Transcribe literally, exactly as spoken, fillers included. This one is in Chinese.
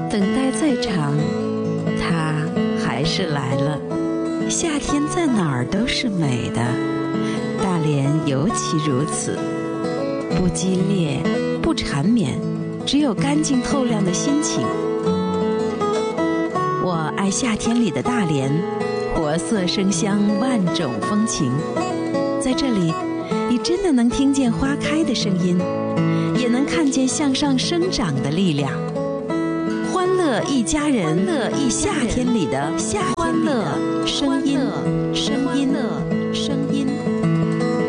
等待再长，它还是来了。夏天在哪儿都是美的，大连尤其如此，不激烈，不缠绵，只有干净透亮的心情。我爱夏天里的大连，活色生香，万种风情。在这里，你真的能听见花开的声音，也能看见向上生长的力量。欢乐一家人，乐一夏天里的夏天里的声音，声音，声音。